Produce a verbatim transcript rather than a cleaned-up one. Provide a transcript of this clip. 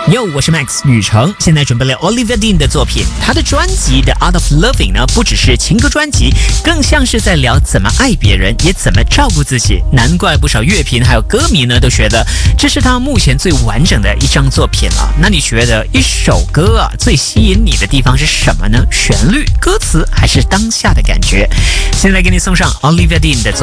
Yo， 我是 Max 雨成，现在准备了 Olivia Dean 的作品。他的专辑《The Art of Loving》呢，不只是情歌专辑，更像是在聊怎么爱别人，也怎么照顾自己。难怪不少乐评还有歌迷呢都觉得这是他目前最完整的一张作品了。那你觉得一首歌啊最吸引你的地方是什么呢？旋律、歌词，还是当下的感觉？现在给你送上 Olivia Dean 的作品。